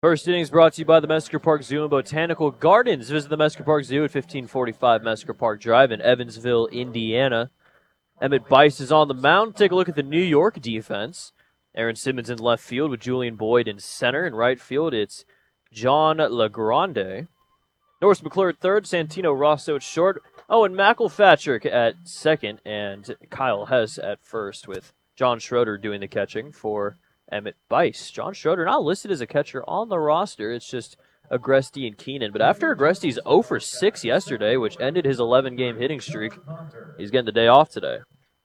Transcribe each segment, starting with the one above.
First innings brought to you by the Mesker Park Zoo and Botanical Gardens. Visit the Mesker Park Zoo at 1545 Mesker Park Drive in Evansville, Indiana. Emmett Bice is on the mound. Take a look at the New York defense. Aaron Simmons in left field with Julian Boyd in center. In right field, it's John LaGrande. Norris McClure at third. Santino Rosso at short. Oh, and McElfatcher at second. And Kyle Hess at first with John Schroeder doing the catching for Emmett Bice. John Schroeder not listed as a catcher on the roster. It's just Agresti and Keenan. But after Agresti's 0 for 6 yesterday, which ended his 11-game hitting streak, he's getting the day off today.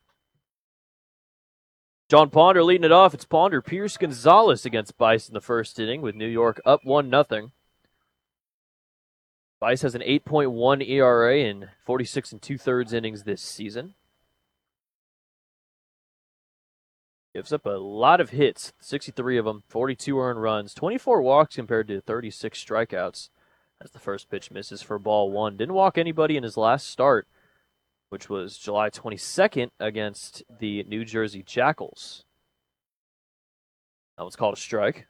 John Ponder leading it off. It's Ponder, Pierce, Gonzalez against Bice in the first inning with New York up 1-0. Bice has an 8.1 ERA in 46 2/3 innings this season. Gives up a lot of hits, 63 of them, 42 earned runs, 24 walks compared to 36 strikeouts as the first pitch misses for ball one. Didn't walk anybody in his last start, which was July 22nd against the New Jersey Jackals. That one's called a strike.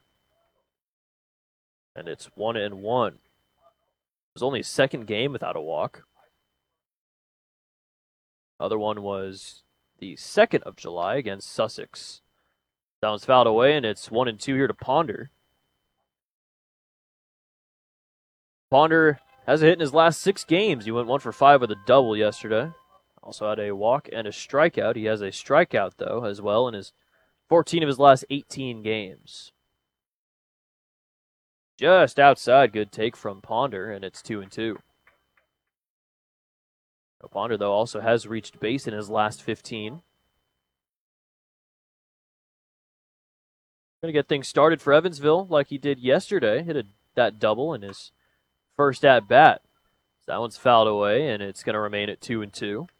And it's 1-1. It was only his second game without a walk. Other one was the 2nd of July against Sussex. That one's fouled away, and it's 1-2 here to Ponder. Ponder has a hit in his last 6 games. He went 1 for 5 with a double yesterday. Also had a walk and a strikeout. He has a strikeout, though, as well in his 14 of his last 18 games. Just outside, good take from Ponder, and it's 2-2. Ponder, though, also has reached base in his last 15. Going to get things started for Evansville like he did yesterday. Hit that double in his first at-bat. So that one's fouled away, and it's going to remain at 2-2.